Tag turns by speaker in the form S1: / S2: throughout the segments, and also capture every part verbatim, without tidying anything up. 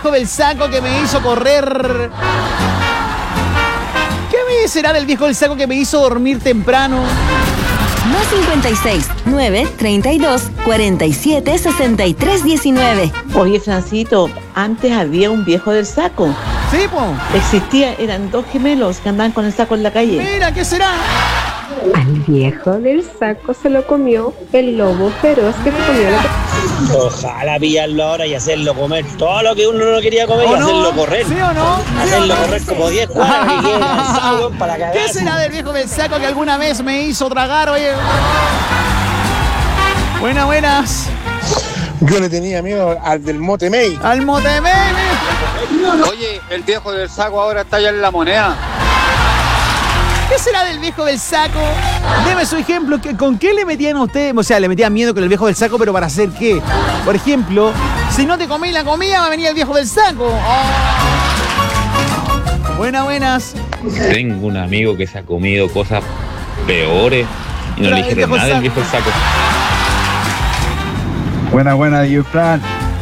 S1: viejo del saco que me hizo correr? ¿Qué me será del viejo del saco que me hizo dormir temprano?
S2: Más cincuenta y seis, nueve, treinta y dos, cuarenta y siete, sesenta y tres, diecinueve.
S3: Oye, Francito, antes había un viejo del saco.
S1: Sí, po.
S3: Existía, eran dos gemelos que andaban con el saco en la calle.
S1: Mira, ¿qué será?
S4: Al viejo del saco se lo comió el lobo feroz que se comió la...
S5: Ojalá pillarlo ahora y hacerlo comer todo lo que uno no quería comer y
S1: ¿O no?
S5: hacerlo correr.
S1: ¿Sí o no?
S5: Hacerlo correr como diez cuadras y que cansado para cagar.
S1: ¿Qué será del viejo del saco que alguna vez me hizo tragar, oye? Buenas, buenas.
S6: Yo le tenía miedo al del Motemey.
S1: Al Motemey.
S7: Oye, el viejo del saco ahora está allá en La Moneda.
S1: ¿Qué será del viejo del saco? Deme su ejemplo. ¿Con qué le metían a ustedes? O sea, le metían miedo con el viejo del saco, pero ¿para hacer qué? Por ejemplo, si no te comí la comida, va a venir el viejo del saco. Oh. Buenas, buenas.
S8: Tengo un amigo que se ha comido cosas peores y no le dijeron nada del viejo del saco.
S9: Buena, buena, Dios Fran.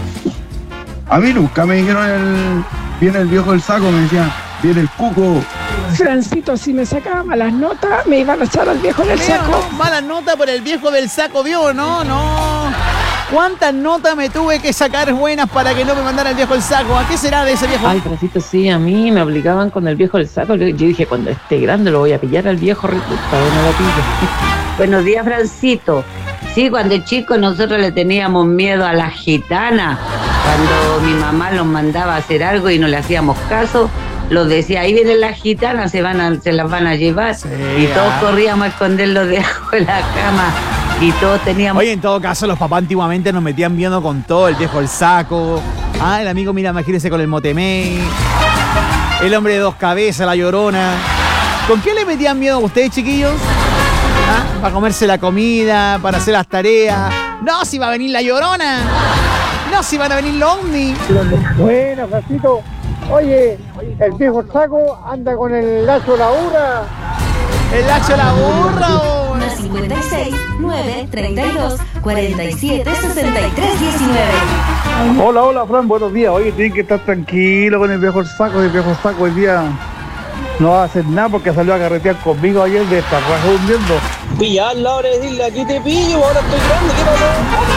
S9: A mí nunca me dijeron el... Viene el viejo del saco, me decían, viene el cuco.
S4: Francito, si me sacaba malas notas, me iban a echar al viejo del
S1: Leo,
S4: saco.
S1: ¿no? Malas notas por el viejo del saco, ¿vio? No, no. ¿Cuántas notas me tuve que sacar buenas para que no me mandara el viejo del saco? ¿A qué será de ese viejo?
S3: Ay, Francito, sí, a mí me obligaban con el viejo del saco. Yo dije, cuando esté grande lo voy a pillar al viejo rico. Todavía no lo pillo.
S10: Buenos días, Francito. Sí, cuando chico nosotros le teníamos miedo a las gitanas. Cuando mi mamá los mandaba a hacer algo y no le hacíamos caso, los decía, ahí vienen las gitanas, se van a, se las van a llevar. Sí, y todos ah. corríamos a esconderlos debajo de la cama. Y todos teníamos...
S1: Oye, en todo caso, los papás antiguamente nos metían viendo con todo, el viejo del saco. Ah, el amigo, mira, imagínese con el Motemey. El hombre de dos cabezas, la Llorona. ¿Con qué le metían miedo a ustedes, chiquillos? ¿Ah? Para comerse la comida, para hacer las tareas. No, si va a venir la Llorona. No, si van a venir los ovnis.
S6: Bueno, Francito. Oye, el viejo saco anda con el Lacho la burra.
S1: El Lacho la burra. Oh.
S2: Más cincuenta y seis, nueve, treinta y dos, cuarenta y siete, sesenta y tres, diecinueve.
S9: Hola, hola, Fran, buenos días. Oye, tienen que estar tranquilo con el viejo saco. El viejo saco hoy día no va a hacer nada porque salió a carretear conmigo ayer de estar hundiendo.
S5: Pillarla ahora y decirle, aquí te pillo, ahora estoy grande, ¿qué pasó?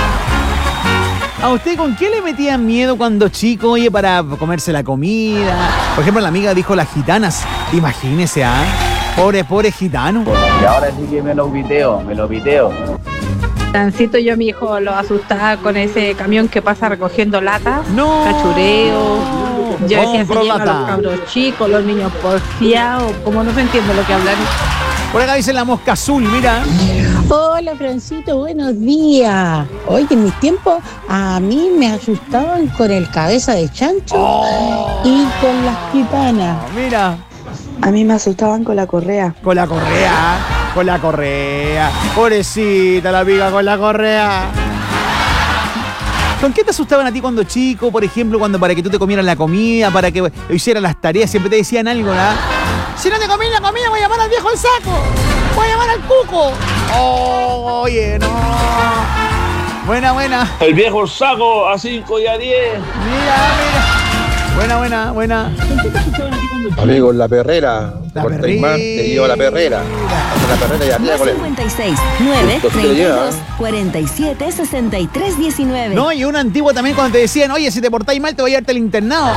S1: ¿A usted con qué le metían miedo cuando chico, oye, para comerse la comida? Por ejemplo, la amiga dijo las gitanas. Imagínese, ¿ah? Pobre, pobre gitano.
S11: Y ahora sí que me lo piteo, me lo piteo.
S4: Francito, yo a mi hijo lo asustaba con ese camión que pasa recogiendo latas.
S1: No.
S4: Cachureo. Yo
S1: Oh,
S4: decía, se llevan los cabros chicos, los niños porfiados. Como no se entiende lo que hablan.
S1: Por acá dice la mosca azul, mira.
S12: Hola, Francito, buenos días. Oye, en mis tiempos a mí me asustaban con el cabeza de chancho oh. y con las gitanas.
S1: Oh, mira.
S3: A mí me asustaban con la correa.
S1: Con la correa, con la correa. Pobrecita la amiga con la correa. ¿Con qué te asustaban a ti cuando chico? Por ejemplo, cuando para que tú te comieras la comida, para que hicieras las tareas, siempre te decían algo, ¿verdad? Si no te comí la comida, voy a llamar al viejo del saco. Voy a llamar al cuco. Oh, oye, no. Buena, buena.
S8: El viejo el saco a cinco y a diez.
S1: Mira, mira. Buena, buena, buena.
S6: Amigo, la perrera.
S1: La
S6: por
S1: perrera.
S6: Taimán te llevo la perrera. La perrera y arriba con él.
S2: cincuenta y seis, nueve, treinta y dos, cuarenta y siete, sesenta y tres, diecinueve.
S1: No, y una antigua también cuando te decían, oye, si te portáis mal te voy a llevarte al internado.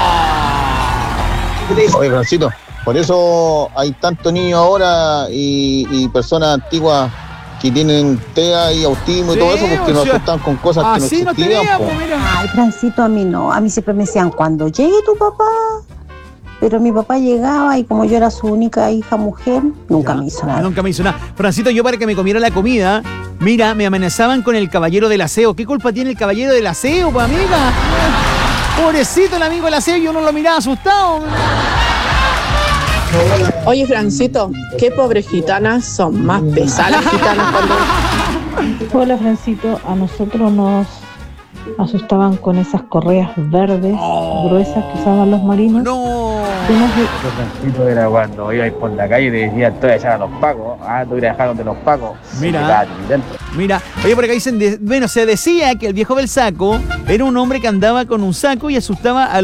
S1: Oh.
S6: Oye, Francito, por eso hay tantos niños ahora y, y personas antiguas que tienen T E A y autismo y sí, todo eso porque nos asustan con cosas que no existían.
S1: No tenía, pues,
S12: Ay, Francito, a mí no. A mí siempre me decían, cuando llegue tu papá. Pero mi papá llegaba y como yo era su única hija mujer, nunca ya, me hizo nada.
S1: Nunca me hizo nada. Francito, yo para que me comiera la comida, mira, me amenazaban con el caballero del aseo. ¿Qué culpa tiene el caballero del aseo, pues, amiga? Pobrecito el amigo del aseo, yo no lo miraba asustado.
S3: Oye, Francito, qué pobres gitanas, son más pesadas las gitanas cuando...
S13: Hola, Francito, a nosotros nos asustaban con esas correas verdes oh. gruesas que usaban los marinos.
S1: No.
S11: Francito era cuando iba por la calle y te decían, te voy a echar a los pacos. Ah, te voy a dejar donde los pacos.
S1: Mira, mira. Oye, por acá dicen, de, bueno, se decía que el viejo del saco era un hombre que andaba con un saco y asustaba a